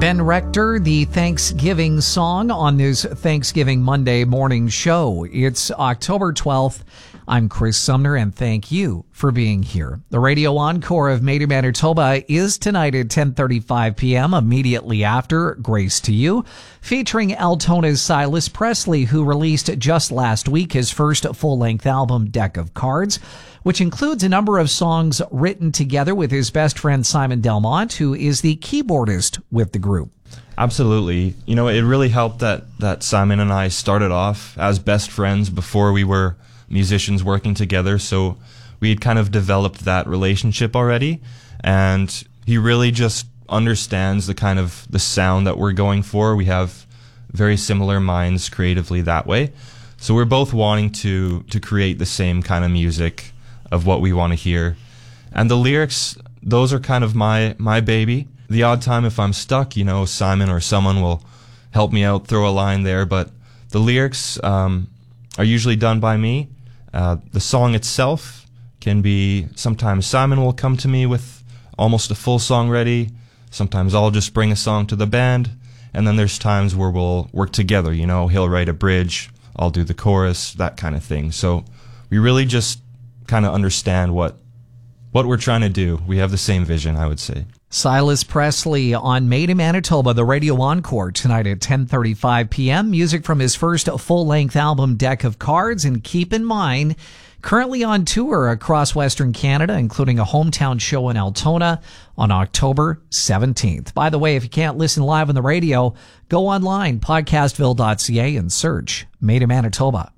Ben Rector, the Thanksgiving song on this Thanksgiving Monday morning show. It's October 12th. I'm Chris Sumner, and thank you for being here. The radio encore of Made in Manitoba is tonight at 10:35 p.m., immediately after Grace to You, featuring Altona's Silas Presley, who released just last week his first full-length album, Deck of Cards, which includes a number of songs written together with his best friend Simon Delmont, who is the keyboardist with the group. Absolutely. You know, it really helped that Simon and I started off as best friends before we were musicians working together, so we had kind of developed that relationship already, and he really just understands the sound that we're going for. We have very similar minds creatively that way, so we're both wanting to create the same kind of music of what we want to hear. And the lyrics, those are kind of my baby. The odd time if I'm stuck, you know, Simon or someone will help me out, throw a line there, but the lyrics are usually done by me. The song itself can be, sometimes Simon will come to me with almost a full song ready, sometimes I'll just bring a song to the band, and then there's times where we'll work together, you know, he'll write a bridge, I'll do the chorus, that kind of thing. So we really just kind of understand what we're trying to do. We have the same vision, I would say. Silas Presley on Made in Manitoba, the radio encore tonight at 10:35 p.m. Music from his first full-length album, Deck of Cards. And keep in mind, currently on tour across Western Canada, including a hometown show in Altona on October 17th. By the way, if you can't listen live on the radio, go online, podcastville.ca, and search Made in Manitoba.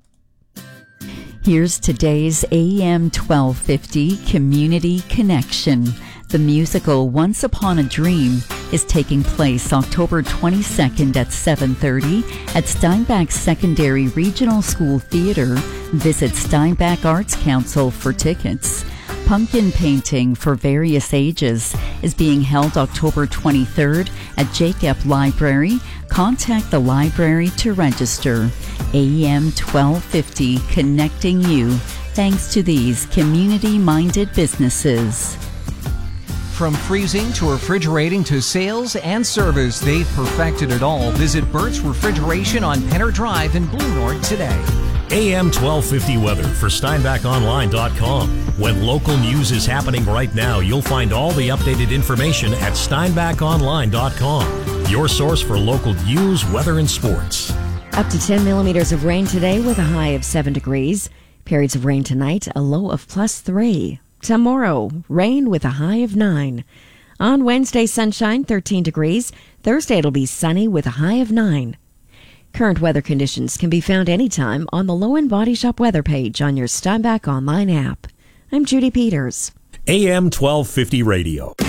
Here's today's AM 1250 Community Connection. The musical Once Upon a Dream is taking place October 22nd at 7:30 at Steinbach Secondary Regional School Theatre. Visit Steinbach Arts Council for tickets. Pumpkin painting for various ages is being held October 23rd at Jacob Library. Contact the library to register. AM 1250, connecting you thanks to these community-minded businesses. From freezing to refrigerating to sales and service, they've perfected it all. Visit Burt's Refrigeration on Penner Drive in Blue North today. AM 1250 weather for SteinbachOnline.com. When local news is happening right now, you'll find all the updated information at SteinbachOnline.com. Your source for local news, weather, and sports. Up to 10 millimeters of rain today with a high of 7 degrees. Periods of rain tonight, a low of +3. Tomorrow, rain with a high of 9. On Wednesday, sunshine, 13 degrees. Thursday, it'll be sunny with a high of 9. Current weather conditions can be found anytime on the Low End Body Shop weather page on your Steinbach Online app. I'm Judy Peters. AM 1250 Radio.